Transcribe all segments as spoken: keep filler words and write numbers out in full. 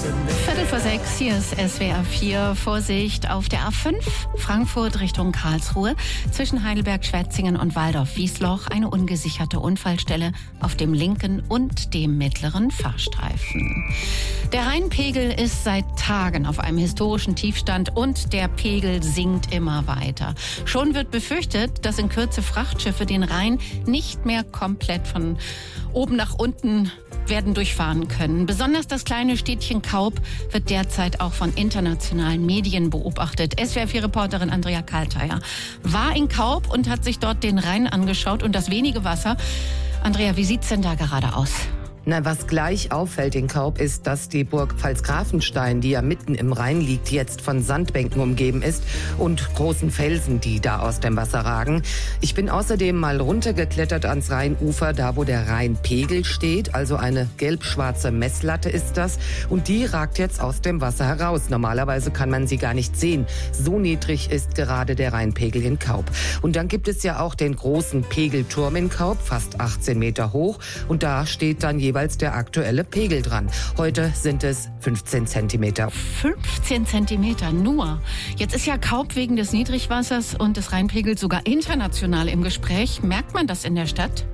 Viertel vor sechs, hier ist S W R vier. Vorsicht auf der A fünf, Frankfurt Richtung Karlsruhe. Zwischen Heidelberg-Schwetzingen und Waldorf-Wiesloch eine ungesicherte Unfallstelle auf dem linken und dem mittleren Fahrstreifen. Der Rheinpegel ist seit Tagen auf einem historischen Tiefstand und der Pegel sinkt immer weiter. Schon wird befürchtet, dass in Kürze Frachtschiffe den Rhein nicht mehr komplett von oben nach unten werden durchfahren können. Besonders das kleine Städtchen Kaup wird derzeit auch von internationalen Medien beobachtet. S W R vier-Reporterin Andrea Kalteier war in Kaup und hat sich dort den Rhein angeschaut und das wenige Wasser. Andrea, wie sieht's denn da gerade aus? Na, was gleich auffällt in Kaup ist, dass die Burg Pfalzgrafenstein, die ja mitten im Rhein liegt, jetzt von Sandbänken umgeben ist und großen Felsen, die da aus dem Wasser ragen. Ich bin außerdem mal runtergeklettert ans Rheinufer, da wo der Rheinpegel steht, also eine gelb-schwarze Messlatte ist das. Und die ragt jetzt aus dem Wasser heraus. Normalerweise kann man sie gar nicht sehen. So niedrig ist gerade der Rheinpegel in Kaup. Und dann gibt es ja auch den großen Pegelturm in Kaup, fast achtzehn Meter hoch. Und da steht dann jeweils jeweils der aktuelle Pegel dran. Heute sind es fünfzehn Zentimeter. fünfzehn Zentimeter nur. Jetzt ist ja Kaup wegen des Niedrigwassers und des Rheinpegels sogar international im Gespräch. Merkt man das in der Stadt?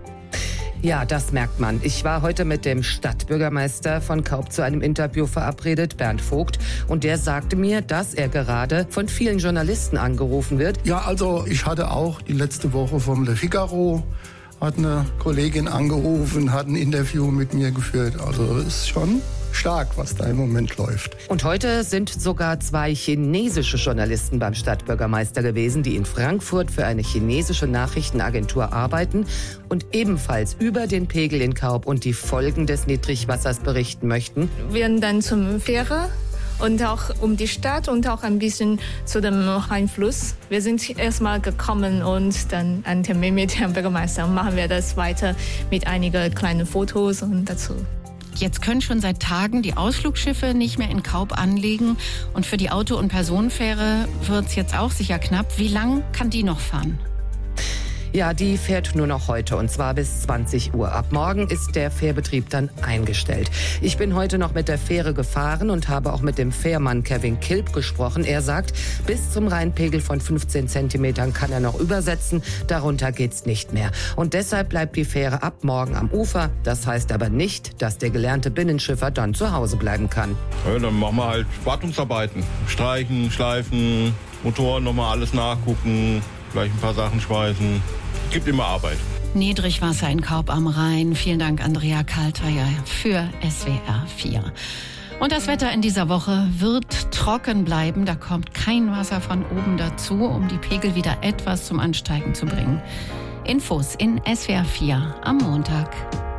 Ja, das merkt man. Ich war heute mit dem Stadtbürgermeister von Kaup zu einem Interview verabredet, Bernd Vogt. Und der sagte mir, dass er gerade von vielen Journalisten angerufen wird. Ja, also ich hatte auch die letzte Woche vom Le Figaro hat eine Kollegin angerufen, hat ein Interview mit mir geführt. Also es ist schon stark, was da im Moment läuft. Und heute sind sogar zwei chinesische Journalisten beim Stadtbürgermeister gewesen, die in Frankfurt für eine chinesische Nachrichtenagentur arbeiten und ebenfalls über den Pegel in Kaup und die Folgen des Niedrigwassers berichten möchten. Wir werden dann zum Fähre und auch um die Stadt und auch ein bisschen zu dem Rheinfluss. Wir sind erstmal gekommen und dann einen Termin mit Herrn Bürgermeister. Und machen wir das weiter mit einigen kleinen Fotos und dazu. Jetzt können schon seit Tagen die Ausflugsschiffe nicht mehr in Kaup anlegen. Und für die Auto- und Personenfähre wird es jetzt auch sicher knapp. Wie lang kann die noch fahren? Ja, die fährt nur noch heute und zwar bis zwanzig Uhr. Ab morgen ist der Fährbetrieb dann eingestellt. Ich bin heute noch mit der Fähre gefahren und habe auch mit dem Fährmann Kevin Kilp gesprochen. Er sagt, bis zum Rheinpegel von fünfzehn Zentimetern kann er noch übersetzen. Darunter geht's nicht mehr. Und deshalb bleibt die Fähre ab morgen am Ufer. Das heißt aber nicht, dass der gelernte Binnenschiffer dann zu Hause bleiben kann. Ja, dann machen wir halt Wartungsarbeiten. Streichen, schleifen, Motoren nochmal alles nachgucken, vielleicht ein paar Sachen schweißen. Gibt immer Arbeit. Niedrigwasser in Kaup am Rhein. Vielen Dank, Andrea Kalteier, für S W R vier. Und das Wetter in dieser Woche wird trocken bleiben. Da kommt kein Wasser von oben dazu, um die Pegel wieder etwas zum Ansteigen zu bringen. Infos in S W R vier am Montag.